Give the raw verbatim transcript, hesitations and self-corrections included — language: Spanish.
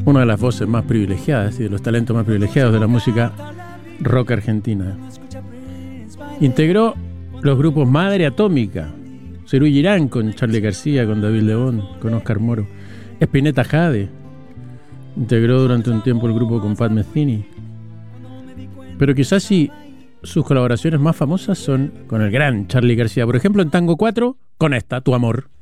una de las voces más privilegiadas y de los talentos más privilegiados de la música rock argentina. Integró los grupos Madre Atómica, Cerú Girán con Charly García, con David Lebón, con Oscar Moro, Spinetta Jade. Integró durante un tiempo el grupo con Pat Metheny. Pero quizás sí, sus colaboraciones más famosas son con el gran Charly García. Por ejemplo, en Tango cuatro, con esta, Tu Amor.